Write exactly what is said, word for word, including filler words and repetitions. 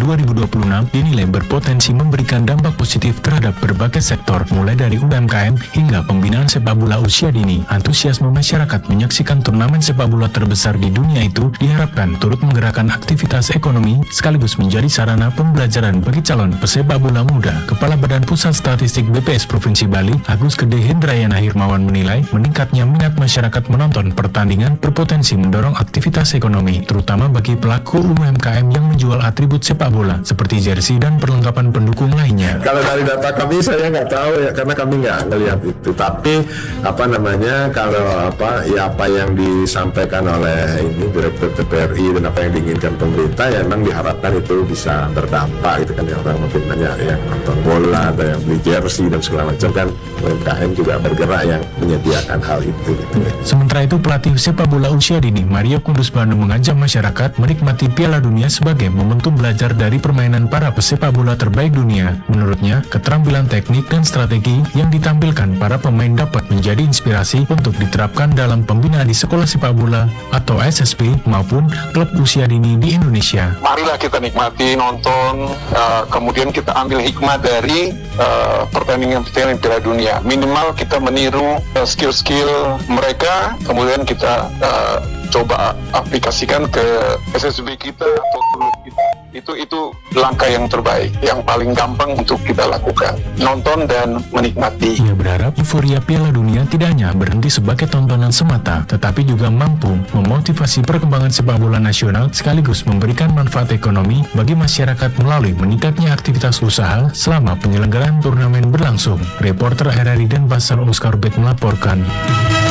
dua ribu dua puluh enam dinilai berpotensi memberikan dampak positif terhadap berbagai sektor, mulai dari U M K M hingga pembinaan sepak bola usia dini. Antusiasme masyarakat menyaksikan turnamen sepak bola terbesar di dunia itu diharapkan turut menggerakkan aktivitas ekonomi sekaligus menjadi sarana pembelajaran bagi calon pesepak bola muda. Kepala Badan Pusat Statistik B P S Provinsi Bali, Agus Gede Hendrayana Hirmawan menilai meningkatnya minat masyarakat menonton pertandingan berpotensi mendorong aktivitas ekonomi, terutama bagi pelaku U M K M yang menjual atribut sepak bola seperti jersey dan perlengkapan pendukung lainnya. Kalau dari data kami saya nggak tahu ya, karena kami nggak ngelihat itu. Tapi apa namanya, kalau apa ya apa yang disampaikan oleh ini Direktur T P R I dan apa yang diinginkan pemerintah, ya memang diharapkan itu bisa berdampak gitu kan, ya orang makin banyak yang nonton bola, ada yang beli jersey dan segala macam kan. U M K M juga bergerak yang menyediakan hal itu gitu ya. Sementara itu pelatih sepak bola usia dini Mario Kudus Bandung mengajak masyarakat menikmati Piala Dunia sebagai momentum belajar dari permainan para pesepak bola terbaik dunia. Menurutnya, keterampilan teknik dan strategi yang ditampilkan para pemain dapat menjadi inspirasi untuk diterapkan dalam pembinaan di sekolah sepak bola atau S S B maupun klub usia dini di Indonesia. Marilah kita nikmati, nonton, uh, kemudian kita ambil hikmah dari uh, pertandingan-pertandingan Piala Dunia. Minimal kita meniru uh, skill-skill mereka, kemudian kita uh, coba aplikasikan ke S S B kita atau klub kita. Itu itu langkah yang terbaik, yang paling gampang untuk kita lakukan. Nonton dan menikmati. Ia berharap euforia Piala Dunia tidak hanya berhenti sebagai tontonan semata, tetapi juga mampu memotivasi perkembangan sepak bola nasional sekaligus memberikan manfaat ekonomi bagi masyarakat melalui meningkatnya aktivitas usaha selama penyelenggaraan turnamen berlangsung. Reporter R R I Denpasar Oscar Bet melaporkan.